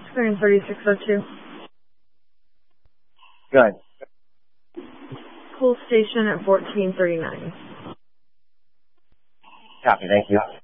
Clearing 3602. Good. Cool station at 1439. Copy, thank you.